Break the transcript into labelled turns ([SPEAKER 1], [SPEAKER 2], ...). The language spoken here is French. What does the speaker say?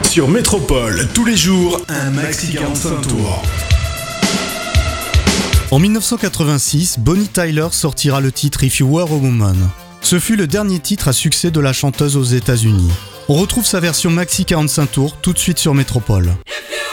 [SPEAKER 1] Sur Métropole, tous les jours, un maxi 45 tours.
[SPEAKER 2] En 1986, Bonnie Tyler sortira le titre If You Were a Woman. Ce fut le dernier titre à succès de la chanteuse aux États-Unis. On retrouve sa version maxi 45 tours tout de suite sur Métropole.
[SPEAKER 3] If you